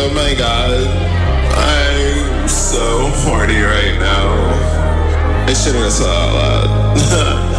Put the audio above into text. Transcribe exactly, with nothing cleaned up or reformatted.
oh my god. I'm so horny right now. I shouldn't have said that out loud.